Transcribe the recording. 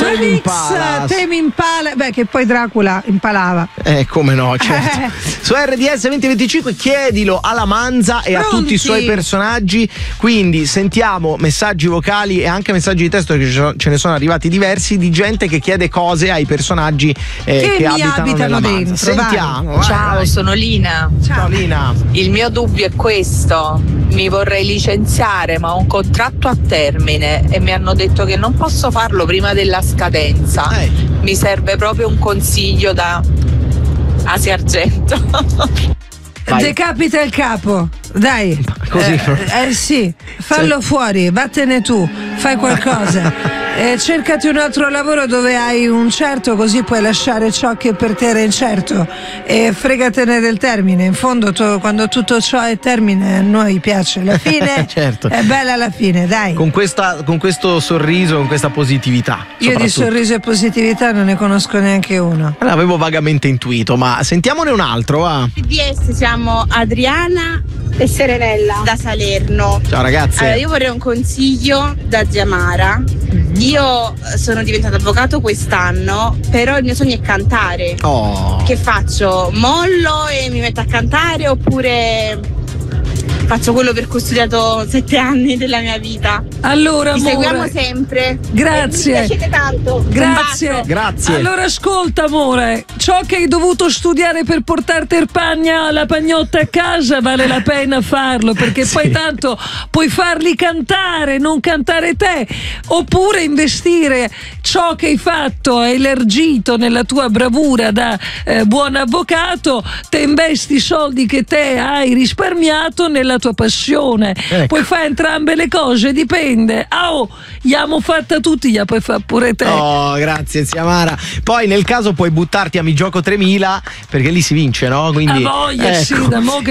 Tame Impala, beh, che poi Dracula impalava. Come no, certo. Su RDS 2025 chiedilo alla Manza e a tutti i suoi personaggi. Quindi sentiamo messaggi vocali e anche messaggi di testo, perché ce ne sono arrivati diversi, di gente che chiede cose ai personaggi che abitano dentro. Sentiamo. Ciao, sono Lina. Ciao Lina. Il mio dubbio è questo: mi vorrei licenziare, ma ho un contratto a termine e mi hanno detto che non posso farlo prima della scadenza. Mi serve proprio un consiglio da Asia Argento. Decapita il capo, dai. Così. Sì, fallo fuori, vattene tu, fai qualcosa. Cercati un altro lavoro dove hai un certo, così puoi lasciare ciò che per te era incerto e fregatene del termine. In fondo quando tutto ciò è termine a noi piace la fine. Certo. È bella la fine, dai. Con questo sorriso, con questa positività. Io di sorriso e positività non ne conosco neanche uno. L'avevo vagamente intuito, ma sentiamone un altro, va. DS siamo Adriana e Serenella da Salerno. Ciao ragazze. Allora, io vorrei un consiglio da zia Mara. Io sono diventato avvocato quest'anno, però il mio sogno è cantare. Che faccio? Mollo e mi metto a cantare oppure faccio quello per cui ho studiato 7 anni della mia vita? Allora, vi seguiamo sempre. Grazie. Mi piacete tanto. Grazie. Allora ascolta, amore, ciò che hai dovuto studiare per portarti la pagnotta a casa vale la pena farlo, perché poi tanto puoi farli cantare, non cantare te, oppure investire ciò che hai fatto, hai elargito nella tua bravura da buon avvocato, te investi i soldi che te hai risparmiato nella tua passione. Puoi fare entrambe le cose, dipende. Gliamo fatta tutti, gliela puoi fare pure te. Grazie zia Mara. Poi nel caso puoi buttarti a Mi Gioco 3000, perché lì si vince, no? Quindi sì, da mo' che